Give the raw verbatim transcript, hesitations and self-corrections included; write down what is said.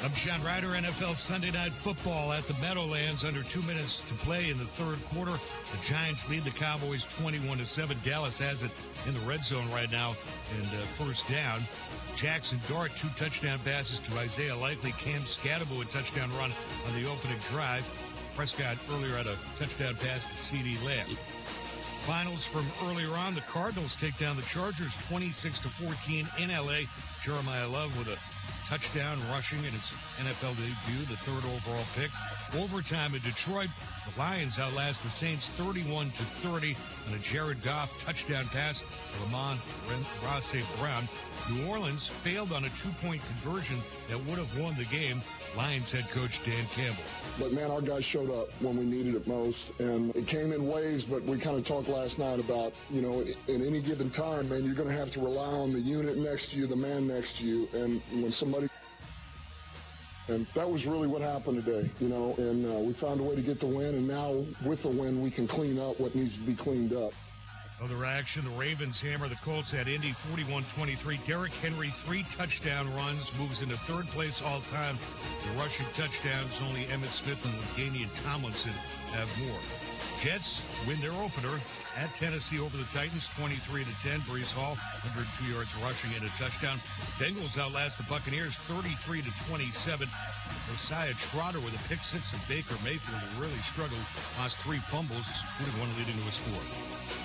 I'm Sean Ryder. N F L Sunday Night Football at the Meadowlands. Under two minutes to play in the third quarter. The Giants lead the Cowboys twenty-one to seven. Dallas has it in the red zone right now. And uh, first down. Jackson Dart, two touchdown passes to Isaiah Likely. Cam Scatterbo, a touchdown run on the opening drive. Prescott earlier had a touchdown pass to CeeDee Lamb. Finals from earlier on. The Cardinals take down the Chargers twenty-six to fourteen in L A. Jeremiah Love with a touchdown rushing in his N F L debut, the third overall pick. Overtime in Detroit, the Lions outlast the Saints thirty-one to thirty on a Jared Goff touchdown pass to Amon Ra Saint Brown. New Orleans failed on a two-point conversion that would have won the game. Lions head coach Dan Campbell. But, man, our guys showed up when we needed it most, and it came in waves, but we kind of talked last night about, you know, at any given time, man, you're going to have to rely on the unit next to you, the man next to you, and when somebody... And that was really what happened today, you know, and uh, we found a way to get the win, and now with the win, we can clean up what needs to be cleaned up. Other action, the Ravens hammer the Colts at Indy forty-one twenty-three. Derrick Henry, three touchdown runs, moves into third place all-time. The rushing touchdowns, only Emmitt Smith and LaDainian Tomlinson have more. Jets win their opener at Tennessee over the Titans, twenty-three to ten. Breece Hall, one hundred two yards rushing and a touchdown. Bengals outlast the Buccaneers, thirty-three to twenty-seven. Josiah Trotter with a pick six, and Baker Mayfield, who really struggled, lost three fumbles, including one leading to a score.